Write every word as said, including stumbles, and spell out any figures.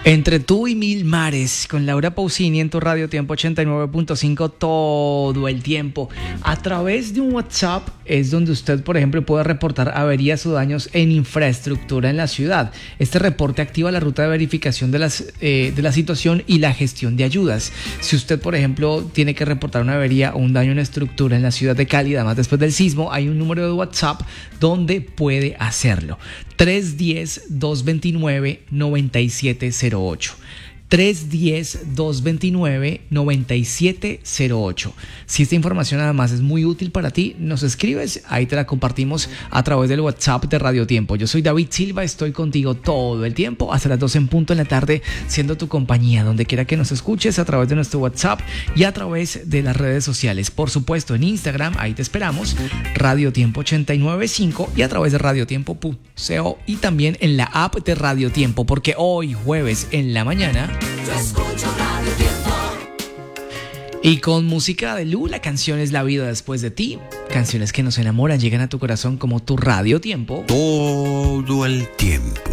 Entre tú y mil mares, con Laura Pausini en tu Radio Tiempo ochenta y nueve punto cinco todo el tiempo. A través de un WhatsApp es donde usted, por ejemplo, puede reportar averías o daños en infraestructura en la ciudad. Este reporte activa la ruta de verificación de, las, eh, de la situación y la gestión de ayudas. Si usted, por ejemplo, tiene que reportar una avería o un daño en estructura en la ciudad de Cali, además después del sismo, hay un número de WhatsApp donde puede hacerlo. tres uno cero, dos dos nueve, nueve siete cero ocho. tres uno cero, dos dos nueve, nueve siete cero ocho. Si esta información además es muy útil para ti, nos escribes, ahí te la compartimos a través del WhatsApp de Radio Tiempo. Yo soy David Silva, estoy contigo todo el tiempo, hasta las doce en punto en la tarde, siendo tu compañía, donde quiera que nos escuches, a través de nuestro WhatsApp y a través de las redes sociales. Por supuesto, en Instagram, ahí te esperamos, Radio Tiempo ochenta y nueve punto cinco, y a través de radiotiempo punto co y también en la app de Radio Tiempo, porque hoy, jueves en la mañana, yo escucho Radio Tiempo. Y con música de Lu, la canción es La vida después de ti. Canciones que nos enamoran, llegan a tu corazón como tu Radio Tiempo. Todo el tiempo.